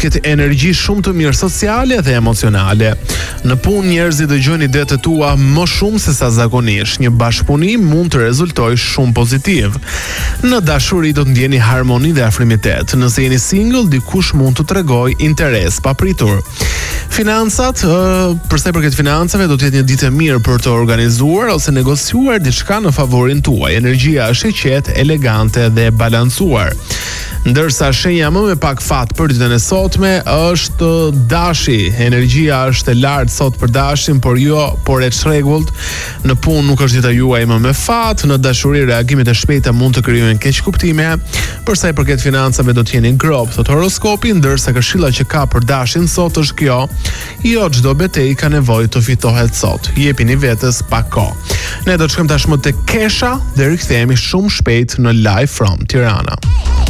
të ketë energji shumë të mirë sociale dhe emocionale. Në punë njerëzit dëgjojnë idetë tua më shumë se sa zakonisht. Një bashkëpunim mund të rezultojë shumë pozitiv. Në dashuri do të ndjeni harmoni dhe afrimitet. Nëse jeni single, dikush mund të tregojë interes papritur. Financat, përsa i përket financave, do të jetë një ditë e mirë për të organizuar ose negociuar diçka në favorin tuaj. Energjia është e qetë, elegante dhe balancuar. Ndërsa shenja më me pak fat për ditën e sotme është dashi. Energjia është e lartë sot për dashin, por e çrregullt. Në punë nuk është dita juaj më me fat, në dashuri reagimet e shpejta mund të krijojnë keq kuptime. Përsa i përket financave do të jeni ngrohtë, thot horoskopi, ndërsa këshilla që ka për dashin sot është kjo: jo çdo betejë ka nevojë të fitohet sot. Jepini vetes pak kohë. Ne do të shkojmë tashmë te Kesha dhe rikthehemi shumë shpejt në Live from Tirana.